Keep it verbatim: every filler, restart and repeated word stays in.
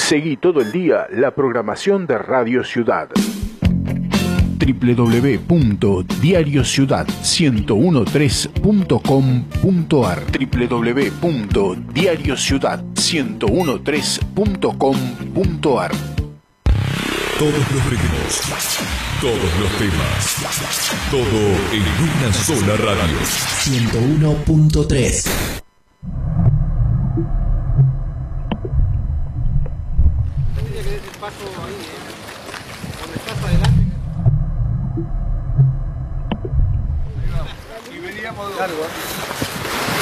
Seguí todo el día la programación de Radio Ciudad. doble u doble u doble u punto diario ciudad ciento trece punto com punto ar doble u doble u doble u punto diario ciudad ciento trece punto com punto ar. Todos los ritmos, todos los temas, todo en una sola radio. ciento uno punto tres. Largo, ¿eh?